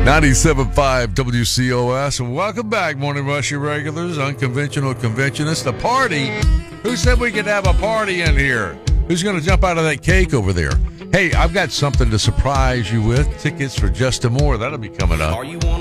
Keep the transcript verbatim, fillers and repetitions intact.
ninety-seven point five W C O S. And welcome back, Morning Rush regulars, unconventional conventionists. A party? Who said we could have a party in here? Who's going to jump out of that cake over there? Hey, I've got something to surprise you with. Tickets for Just a More. That'll be coming up.